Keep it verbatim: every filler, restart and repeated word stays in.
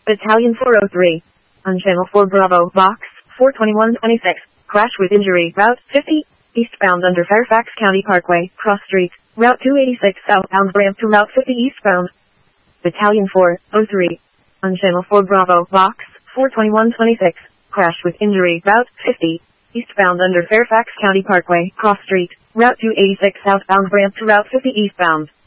Battalion four oh three. On Channel four Bravo, Box four twenty-one twenty-six. Crash with injury. Route fifty. Eastbound under Fairfax County Parkway. Cross Street. Route two eighty-six southbound ramp to Route fifty eastbound. Battalion four oh three. On Channel four Bravo, Box four twenty-one twenty-six. Crash with injury. Route fifty. Eastbound under Fairfax County Parkway. Cross Street. Route two eighty-six southbound ramp to Route fifty eastbound.